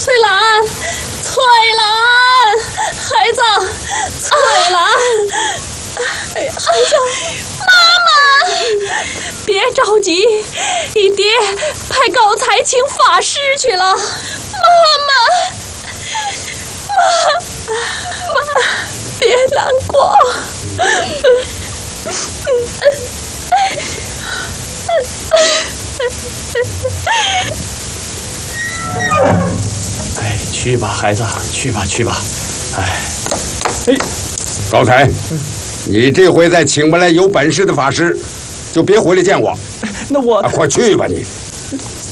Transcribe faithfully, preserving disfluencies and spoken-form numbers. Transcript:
翠兰，翠兰，孩子，翠兰，哎呀，孩子，妈妈，别着急，你爹派高才请法师去了。妈妈，妈妈，别难过。 哎，去吧，孩子，去吧，去吧。哎， 哎，高才，你这回再请不来有本事的法师，就别回来见我。 那我、 啊、快去吧你。